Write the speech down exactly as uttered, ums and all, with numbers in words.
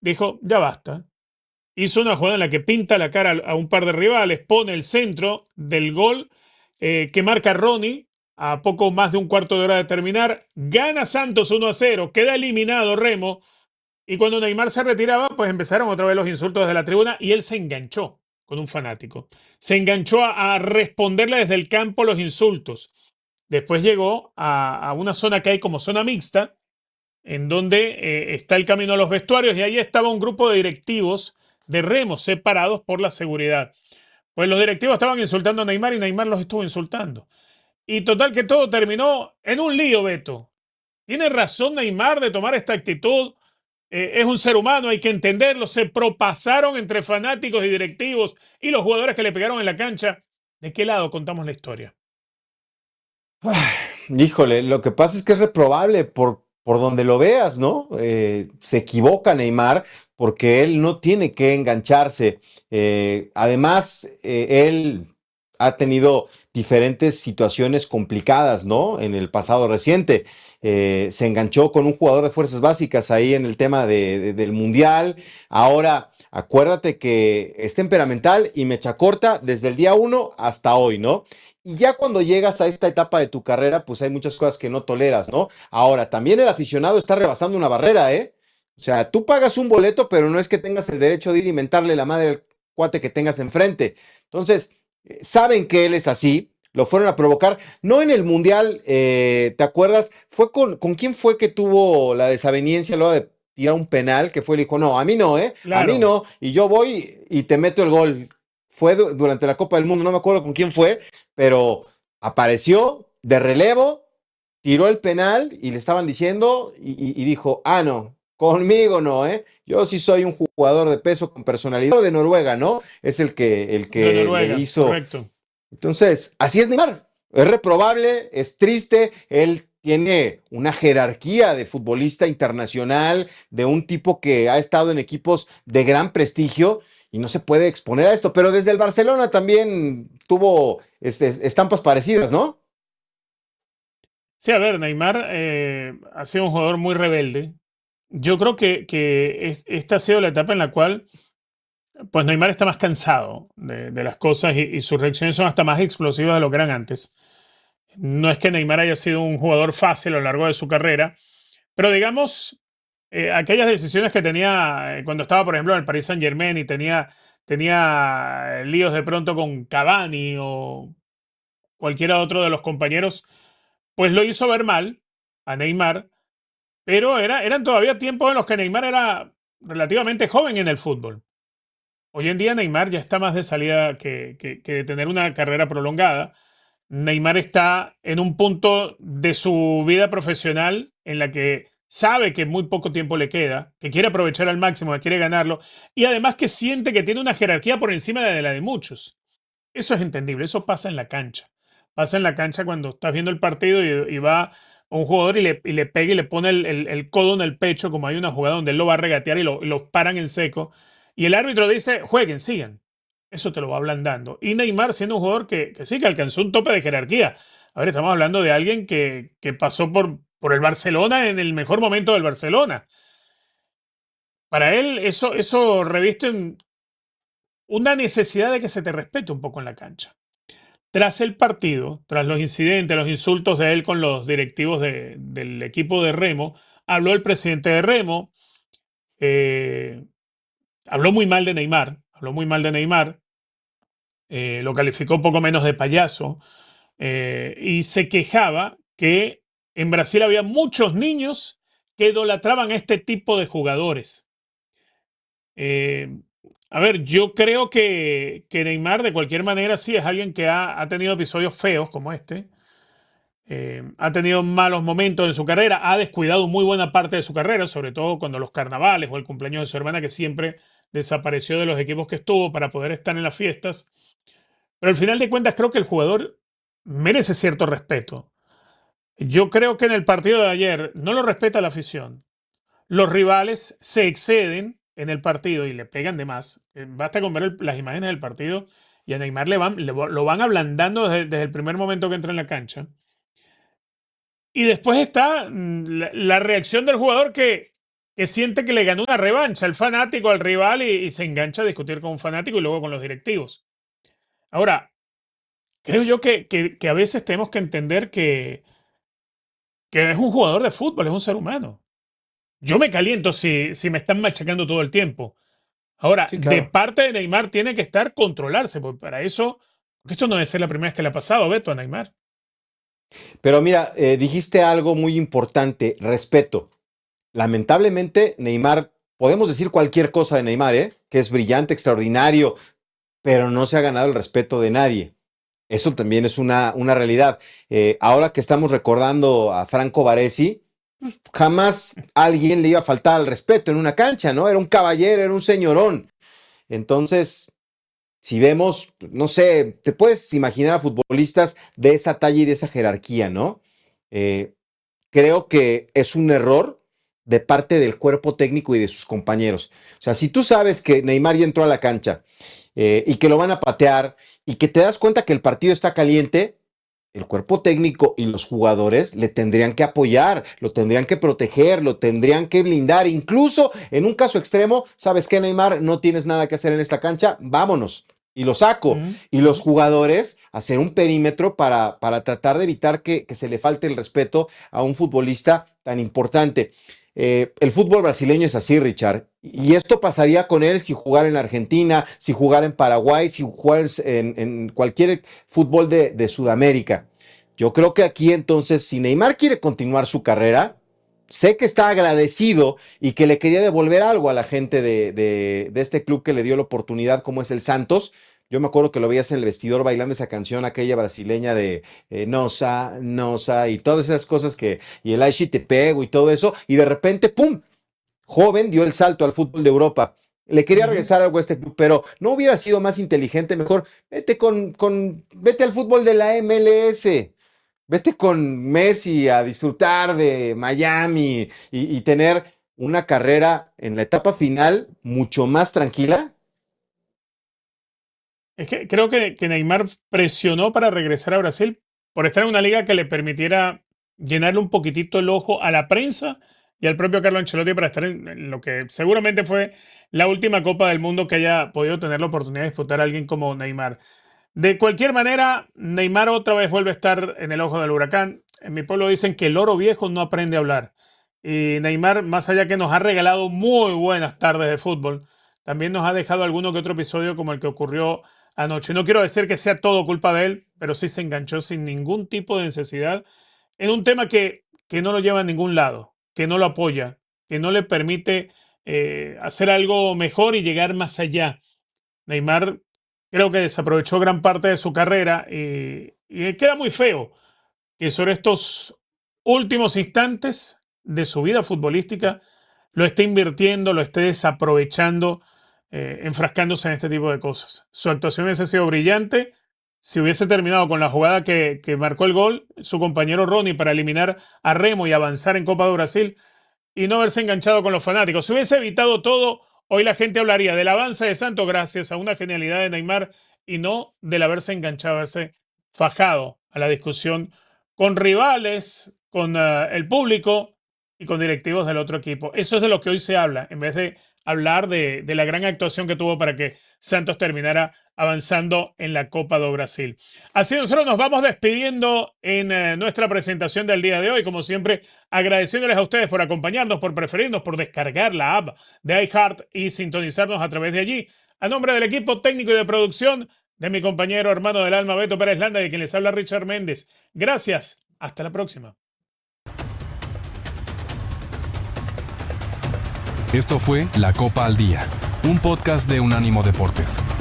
dijo, ya basta. Hizo una jugada en la que pinta la cara a un par de rivales, pone el centro del gol eh, que marca Ronnie a poco más de un cuarto de hora de terminar. Gana Santos uno a cero, queda eliminado Remo. Y cuando Neymar se retiraba, pues empezaron otra vez los insultos desde la tribuna y él se enganchó con un fanático. Se enganchó a, a responderle desde el campo los insultos. Después llegó a, a una zona que hay como zona mixta, en donde eh, está el camino a los vestuarios y ahí estaba un grupo de directivos de Remo separados por la seguridad. Pues los directivos estaban insultando a Neymar y Neymar los estuvo insultando. Y total que todo terminó en un lío, Beto. ¿Tiene razón Neymar de tomar esta actitud? Eh, es un ser humano, hay que entenderlo. Se propasaron entre fanáticos y directivos y los jugadores que le pegaron en la cancha. ¿De qué lado contamos la historia? Ay, híjole, lo que pasa es que es reprobable por, por donde lo veas, ¿no? Eh, se equivoca Neymar porque él no tiene que engancharse. Eh, además, eh, él ha tenido diferentes situaciones complicadas, ¿no? En el pasado reciente. Eh, se enganchó con un jugador de fuerzas básicas ahí en el tema de, de, del Mundial. Ahora, acuérdate que es temperamental y mecha corta desde el día uno hasta hoy, ¿no? Y ya cuando llegas a esta etapa de tu carrera, pues hay muchas cosas que no toleras, ¿no? Ahora, también el aficionado está rebasando una barrera, ¿eh? O sea, tú pagas un boleto, pero no es que tengas el derecho de ir y mentarle la madre al cuate que tengas enfrente. Entonces, eh, saben que él es así, lo fueron a provocar. No en el Mundial, eh, ¿te acuerdas? Fue con, ¿con quién fue que tuvo la desaveniencia luego de tirar un penal? Que fue, le dijo, no, a mí no, ¿eh? A mí Claro, no, y yo voy y te meto el gol. Fue du- durante la Copa del Mundo, no me acuerdo con quién fue, pero apareció de relevo, tiró el penal y le estaban diciendo y, y- y dijo, ah, no, conmigo no, ¿eh? Yo sí soy un jugador de peso con personalidad de Noruega, ¿no? Es el que, el de que le Noruega, hizo. correcto. Entonces, así es Neymar. Es reprobable, es triste, él tiene una jerarquía de futbolista internacional, de un tipo que ha estado en equipos de gran prestigio y no se puede exponer a esto, pero desde el Barcelona también tuvo este, estampas parecidas, ¿no? Sí, a ver, Neymar eh, ha sido un jugador muy rebelde. Yo creo que, que es- esta ha sido la etapa en la cual pues Neymar está más cansado de, de las cosas y, y sus reacciones son hasta más explosivas de lo que eran antes. No es que Neymar haya sido un jugador fácil a lo largo de su carrera, pero digamos, eh, aquellas decisiones que tenía eh, cuando estaba, por ejemplo, en el Paris Saint-Germain y tenía, tenía eh, líos de pronto con Cavani o cualquiera otro de los compañeros, pues lo hizo ver mal a Neymar, pero era, eran todavía tiempos en los que Neymar era relativamente joven en el fútbol. Hoy en día Neymar ya está más de salida que, que, que de tener una carrera prolongada. Neymar está en un punto de su vida profesional en la que sabe que muy poco tiempo le queda, que quiere aprovechar al máximo, que quiere ganarlo y además que siente que tiene una jerarquía por encima de la de muchos. Eso es entendible, eso pasa en la cancha. Pasa en la cancha cuando estás viendo el partido y, y va un jugador y le, y le pega y le pone el, el- el codo en el pecho, como hay una jugada donde él lo va a regatear y lo, y lo paran en seco. Y el árbitro dice, jueguen, sigan. Eso te lo va ablandando. Y Neymar siendo un jugador que, que sí, que alcanzó un tope de jerarquía. A ver, estamos hablando de alguien que, que pasó por, por el Barcelona en el mejor momento del Barcelona. Para él eso, eso reviste un- una necesidad de que se te respete un poco en la cancha. Tras el partido, tras los incidentes, los insultos de él con los directivos de- del equipo de Remo, habló el presidente de Remo, eh, habló muy mal de Neymar, habló muy mal de Neymar, eh, lo calificó poco menos de payaso, eh, y se quejaba que en Brasil había muchos niños que idolatraban a este tipo de jugadores. Eh, a ver, yo creo que, que Neymar de cualquier manera sí es alguien que ha, ha tenido episodios feos como este. Eh, ha tenido malos momentos en su carrera, ha descuidado muy buena parte de su carrera, sobre todo cuando los carnavales o el cumpleaños de su hermana, que siempre desapareció de los equipos que estuvo para poder estar en las fiestas. Pero al final de cuentas creo que el jugador merece cierto respeto. Yo creo que en el partido de ayer no lo respeta la afición. Los rivales se exceden en el partido y le pegan de más. Eh, Basta con ver el- las imágenes del partido y a Neymar le van, le lo van ablandando desde, desde el primer momento que entra en la cancha. Y después está mm, la, la reacción del jugador que que siente que le ganó una revancha el fanático al rival y, y se engancha a discutir con un fanático y luego con los directivos. Ahora, creo yo que, que, que a veces tenemos que entender que, que es un jugador de fútbol, es un ser humano. Yo me caliento si, si me están machacando todo el tiempo. Ahora, Sí, de claro. parte de Neymar tiene que estar controlarse, porque para eso, porque esto no debe ser la primera vez que le ha pasado, Beto, a Neymar. Pero mira, eh, dijiste algo muy importante, respeto. Lamentablemente, Neymar, podemos decir cualquier cosa de Neymar, ¿eh? Que es brillante, extraordinario, pero no se ha ganado el respeto de nadie. Eso también es una, una realidad. Eh, ahora que estamos recordando a Franco Baresi, jamás alguien le iba a faltar al respeto en una cancha, ¿no? Era un caballero, era un señorón. Entonces, si vemos, no sé, te puedes imaginar a futbolistas de esa talla y de esa jerarquía, ¿no? Eh, Creo que es un error de parte del cuerpo técnico y de sus compañeros. O sea, si tú sabes que Neymar ya entró a la cancha eh, y que lo van a patear y que te das cuenta que el partido está caliente, el cuerpo técnico y los jugadores le tendrían que apoyar, lo tendrían que proteger, lo tendrían que blindar. Incluso en un caso extremo, ¿sabes qué, Neymar? No tienes nada que hacer en esta cancha, vámonos. Y lo saco. Mm, Y los jugadores hacer un perímetro para, para tratar de evitar que, que se le falte el respeto a un futbolista tan importante. Eh, el fútbol brasileño es así, Richard. Y esto pasaría con él si jugara en Argentina, si jugara en Paraguay, si jugara en, en cualquier fútbol de, de Sudamérica. Yo creo que aquí entonces, si Neymar quiere continuar su carrera, sé que está agradecido y que le quería devolver algo a la gente de, de, de este club que le dio la oportunidad, como es el Santos. Yo me acuerdo que lo veías en el vestidor bailando esa canción, aquella brasileña de eh, Nosa, Nosa y todas esas cosas que, y el Aishi te pego y todo eso, y de repente, ¡pum! Joven dio el salto al fútbol de Europa. Le quería ujú. regresar algo a este club, pero no hubiera sido más inteligente, mejor vete con, con vete al fútbol de la M L S. Vete con Messi a disfrutar de Miami y, y tener una carrera en la etapa final mucho más tranquila. Es que creo que, que Neymar presionó para regresar a Brasil por estar en una liga que le permitiera llenarle un poquitito el ojo a la prensa y al propio Carlo Ancelotti para estar en, en lo que seguramente fue la última Copa del Mundo que haya podido tener la oportunidad de disputar a alguien como Neymar. De cualquier manera, Neymar otra vez vuelve a estar en el ojo del huracán. En mi pueblo dicen que el loro viejo no aprende a hablar. Y Neymar, más allá que nos ha regalado muy buenas tardes de fútbol, también nos ha dejado alguno que otro episodio como el que ocurrió anoche. No quiero decir que sea todo culpa de él, pero sí se enganchó sin ningún tipo de necesidad en un tema que, que no lo lleva a ningún lado, que no lo apoya, que no le permite eh, hacer algo mejor y llegar más allá. Neymar creo que desaprovechó gran parte de su carrera y, y queda muy feo que sobre estos últimos instantes de su vida futbolística lo esté invirtiendo, lo esté desaprovechando, eh, enfrascándose en este tipo de cosas. Su actuación hubiese sido brillante si hubiese terminado con la jugada que, que marcó el gol su compañero Ronnie para eliminar a Remo y avanzar en Copa de Brasil y no haberse enganchado con los fanáticos. Si hubiese evitado todo, hoy la gente hablaría del avance de Santos gracias a una genialidad de Neymar y no del haberse enganchado, haberse fajado a la discusión con rivales, con uh, el público y con directivos del otro equipo. Eso es de lo que hoy se habla, en vez de hablar de, de la gran actuación que tuvo para que Santos terminara avanzando en la Copa do Brasil. Así nosotros nos vamos despidiendo en uh, nuestra presentación del día de hoy, como siempre agradeciéndoles a ustedes por acompañarnos, por preferirnos, por descargar la app de iHeart y sintonizarnos a través de allí. A nombre del equipo técnico y de producción, de mi compañero hermano del alma Beto Pérez Landa y de quien les habla Richard Méndez. Gracias, hasta la próxima. Esto fue La Copa al Día, un podcast de Unánimo Deportes.